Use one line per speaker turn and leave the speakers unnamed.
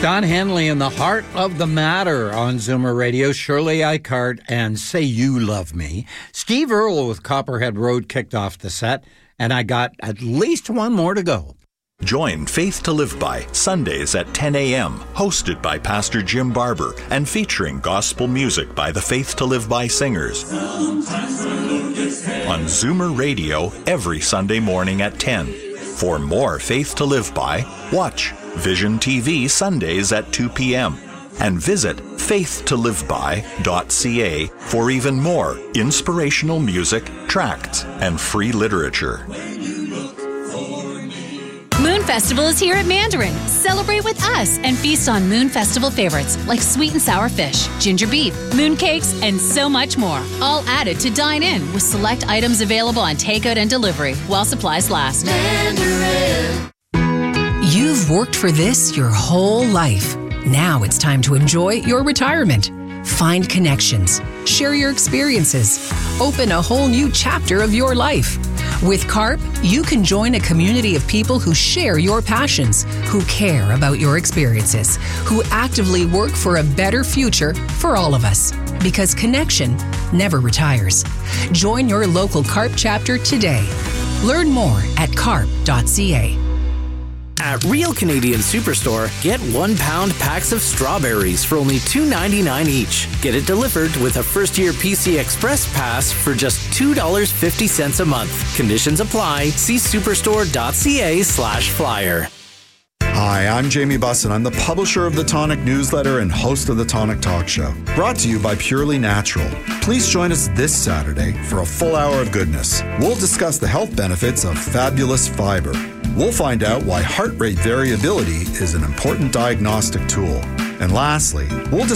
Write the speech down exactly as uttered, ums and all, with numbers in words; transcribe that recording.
Don Henley in the heart of the matter on Zoomer Radio. Shirley Eichart and Say You Love Me. Steve Earle with Copperhead Road kicked off the set, and I got at least one more to go.
Join Faith to Live By Sundays at ten a.m., hosted by Pastor Jim Barber and featuring gospel music by the Faith to Live By singers. On Zoomer Radio every Sunday morning at ten. For more Faith to Live By, watch Vision T V Sundays at two p.m. and visit faith to live by dot c a for even more inspirational music, tracts, and free literature.
Moon Festival is here at Mandarin. Celebrate with us and feast on Moon Festival favorites like sweet and sour fish, ginger beef, moon cakes, and so much more. All added to dine in with select items available on takeout and delivery while supplies last.
Mandarin. You've worked for this your whole life. Now it's time to enjoy your retirement. Find connections, share your experiences, open a whole new chapter of your life. With CARP, you can join a community of people who share your passions, who care about your experiences, who actively work for a better future for all of us. Because connection never retires. Join your local CARP chapter today. Learn more at carp dot c a.
At Real Canadian Superstore, get one pound packs of strawberries for only two ninety-nine each. Get it delivered with a first year P C Express pass for just two dollars and fifty cents a month. Conditions apply. See superstore dot c a slash flyer.
Hi, I'm Jamie Bussin. I'm the publisher of the Tonic newsletter and host of the Tonic Talk Show. Brought to you by Purely Natural. Please join us this Saturday for a full hour of goodness. We'll discuss the health benefits of fabulous fiber. We'll find out why heart rate variability is an important diagnostic tool. And lastly, we'll